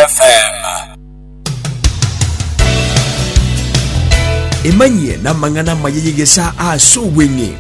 FM. Emanye na mangana mayigesa asubwenye.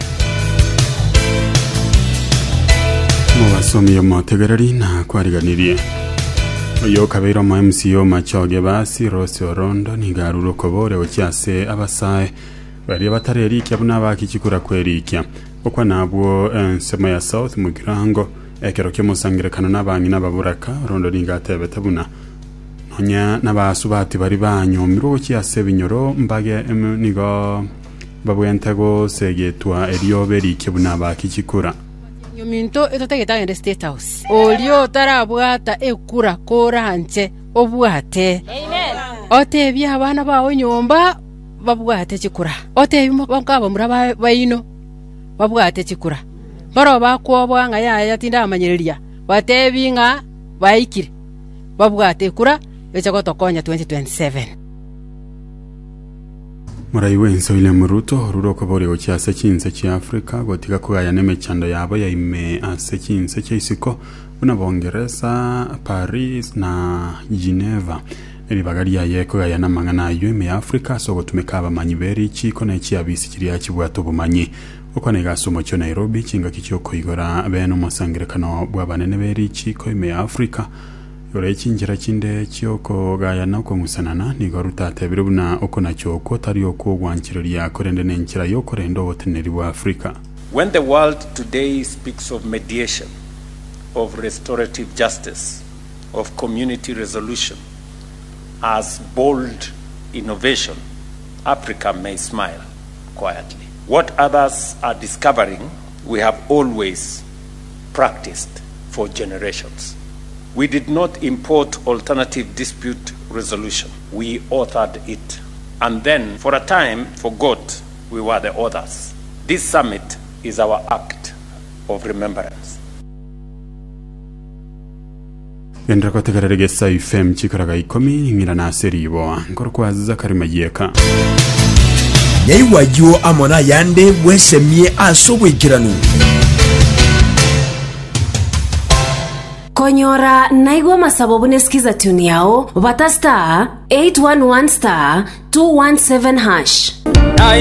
Mwasomi yomotegereri na kwariganirie. Oyo kabiro mu MCO machoge basi Rose Orondo nigaruro kobore okyase abasaye bari batarerikya buna bakikikura kwerikya okwa nabwo nsema ya South Mugirango ekero kyomusangirekano nabangi nababuraka Orondo ningatebe tabuna nonya nabasubati bari banyomiro okyase binyoro mbage nigo babwentego segetwa erioberikye buna bakikikura. Yominto etotegeta in the State House. Olio tarabwata ekura koranje obwate. Amen. Otebi abana bawo nyomba babwate chikura. Otebi bakaba muraba bayino babwate chikura. Baro bakwobwa nga ya tinda amanyereria. Batebi nga baikire. Babwate kura echagotokonya 2027. Muraiwenso ile muruto ruroko bore okyase kinse kya Afrika gotika kugaya nemechando yabo ya ime ase kinse kyisiko una Bongereza Paris na Geneva eri bagari ya yeko ya namangana ime Afrika so gotumeka abamanyi beri chiko na ekyabisi kiri yakibwato bumanyi uko negasumo cyo Nairobi kinga kicyoko igora beno musangirekano bwabanene beri chiko ime Afrika yore kinjira kinde cyoko gaya nako ngusanana ni garutate birubuna uko nacyoko tari uko gwankirori yakorende nenkira yokorendo boteneri wa Afrika. When the world today speaks of mediation, of restorative justice, of community resolution as bold innovation, Africa may smile quietly. What others are discovering, we have always practiced for generations. We did not import alternative dispute resolution. We authored it. And then, for a time, forgot we were the authors. This summit is our act of remembrance. Endrakotegerege saifem chikaraga ikomi ngira na seribo nkorkwaza karimajeka. Nyai wajo amona yande bwesemie asobwekiranu. Konyora naigwa masababu nesikiza tuni yao bata star 811 star 217 hash.